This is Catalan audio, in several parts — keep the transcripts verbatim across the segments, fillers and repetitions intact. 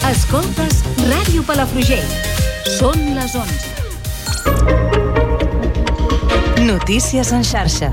Escoltes Ràdio Palafrugell. Són les onze. Notícies en xarxa.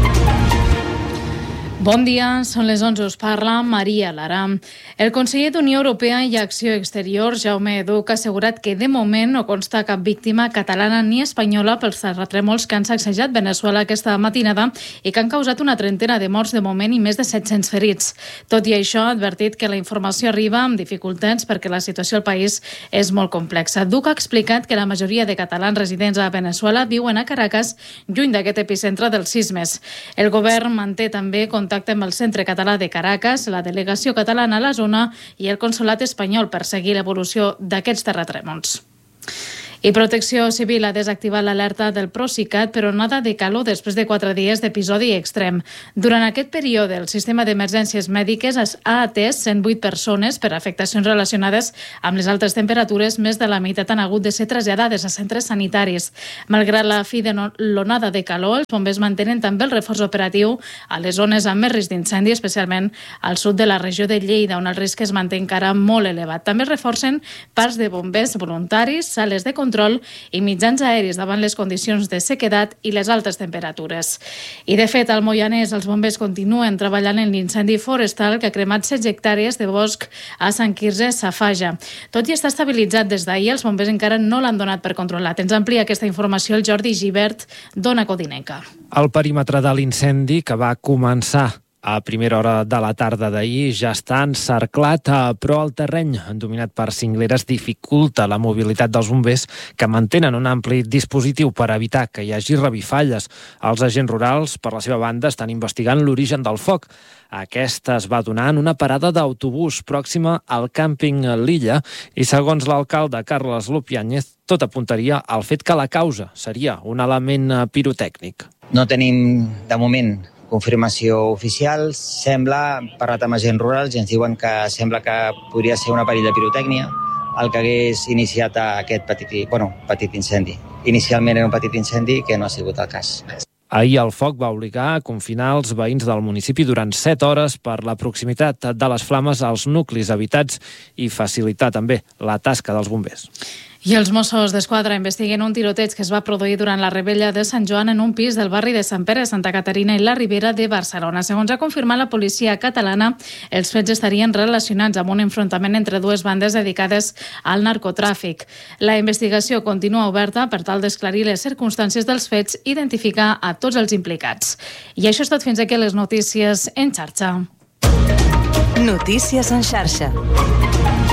Bon dia, són les onze, us parla Maria Lara. El conseller d'Unió Europea i Acció Exterior, Jaume Duch, ha assegurat que de moment no consta cap víctima catalana ni espanyola pels terratrèmols que han sacsejat Veneçuela aquesta matinada i que han causat una trentena de morts de moment i més de set-cents ferits. Tot i això, ha advertit que la informació arriba amb dificultats perquè la situació al país és molt complexa. Duch ha explicat que la majoria de catalans residents a Veneçuela viuen a Caracas, lluny d'aquest epicentre dels sismes. El govern manté també contacte amb el Centre Català de Caracas, la delegació catalana a la zona i el Consolat espanyol per seguir l'evolució d'aquests terratrèmols. I Protecció Civil ha desactivat l'alerta del Procicat per onada de calor després de quatre dies d'episodi extrem. Durant aquest període, el sistema d'emergències mèdiques ha atès cent vuit persones per afectacions relacionades amb les altes temperatures. Més de la meitat han hagut de ser traslladades a centres sanitaris. Malgrat la fi de l'onada de calor, els bombers mantenen també el reforç operatiu a les zones amb més risc d'incendi, especialment al sud de la regió de Lleida, on el risc es manté encara molt elevat. També reforcen parcs de bombers voluntaris, sales de control control i mitjans aeris davant les condicions de sequedat i les altes temperatures. I de fet, al Moianès els bombers continuen treballant en l'incendi forestal que ha cremat setze hectàrees de bosc a Sant Quirze Safaja. Tot i estar estabilitzat des d'ahir, els bombers encara no l'han donat per controlat. Ens amplia aquesta informació el Jordi Gibert, d'Ona Codinenca. El perímetre de l'incendi, que va començar a primera hora de la tarda d'ahir, ja està encerclat, però el terreny dominat per cingleres dificulta la mobilitat dels bombers, que mantenen un ampli dispositiu per evitar que hi hagi revifalles. Els agents rurals, per la seva banda, estan investigant l'origen del foc. Aquesta es va donar en una parada d'autobús pròxima al càmping L'Illa i, segons l'alcalde Carles Lupiáñez, tot apuntaria al fet que la causa seria un element pirotècnic. No tenim, de moment, confirmació oficial. Sembla, he parlat amb agents rurals i ens diuen que sembla que podria ser un aparell de pirotècnia el que hagués iniciat aquest petit, bueno, petit incendi. Inicialment era un petit incendi que no ha sigut el cas. Ahir el foc va obligar a confinar els veïns del municipi durant set hores per la proximitat de les flames als nuclis habitats i facilitar també la tasca dels bombers. I els Mossos d'Esquadra investiguen un tiroteig que es va produir durant la rebella de Sant Joan en un pis del barri de Sant Pere, Santa Caterina i la Ribera de Barcelona. Segons ha confirmat la policia catalana, els fets estarien relacionats amb un enfrontament entre dues bandes dedicades al narcotràfic. La investigació continua oberta per tal d'esclarir les circumstàncies dels fets i identificar a tots els implicats. I això és tot, fins aquí les notícies en xarxa. Notícies en xarxa.